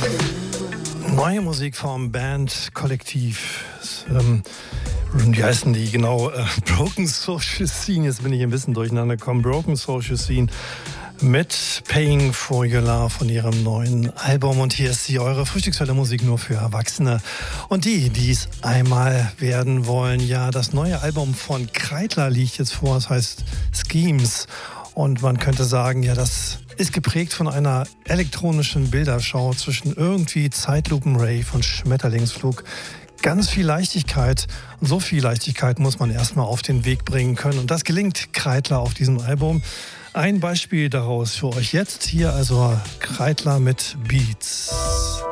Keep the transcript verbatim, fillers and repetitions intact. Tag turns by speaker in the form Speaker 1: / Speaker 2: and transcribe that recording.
Speaker 1: Neue Musik vom Band Kollektiv. Ähm, wie heißen die genau? Äh, Broken Social Scene. Jetzt bin ich ein bisschen durcheinander gekommen. Broken Social Scene mit Paying for Your Love von ihrem neuen Album. Und hier ist sie, eure Frühstückswelle Musik nur für Erwachsene. Und die, die es einmal werden wollen, ja, das neue Album von Kreidler liegt jetzt vor. Es heißt Schemes. Und man könnte sagen, ja, das ist geprägt von einer elektronischen Bilderschau zwischen irgendwie Zeitlupen-Rave und Schmetterlingsflug. Ganz viel Leichtigkeit. Und so viel Leichtigkeit muss man erstmal auf den Weg bringen können. Und das gelingt Kreidler auf diesem Album. Ein Beispiel daraus für euch jetzt. Hier also Kreidler mit Beats.